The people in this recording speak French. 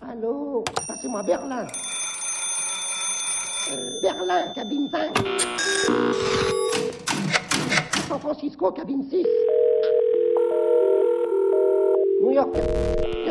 Allô, passez-moi Berlin. Berlin, cabine 5. San Francisco, cabine 6. New York.